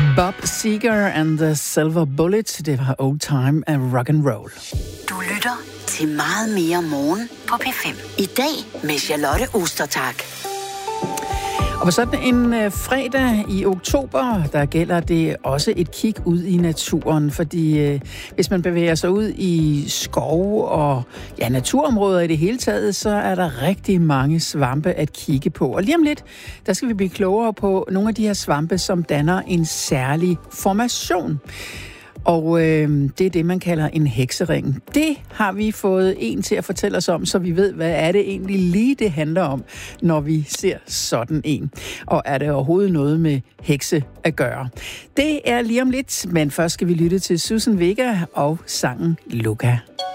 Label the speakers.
Speaker 1: Bob Seger and the Silver Bullet, det var Old Time and Rock and Roll.
Speaker 2: Du lytter til Meget mere morgen på P5. I dag med Charlotte Ostertag.
Speaker 1: Og på sådan en fredag i oktober, der gælder det også et kig ud i naturen, fordi hvis man bevæger sig ud i skov og naturområder i det hele taget, så er der rigtig mange svampe at kigge på. Og lige om lidt, der skal vi blive klogere på nogle af de her svampe, som danner en særlig formation. Og det er det, man kalder en heksering. Det har vi fået en til at fortælle os om, så vi ved, hvad er det egentlig lige, det handler om, når vi ser sådan en. Og er det overhovedet noget med hekse at gøre? Det er lige om lidt, men først skal vi lytte til Susan Vega og sangen Luca.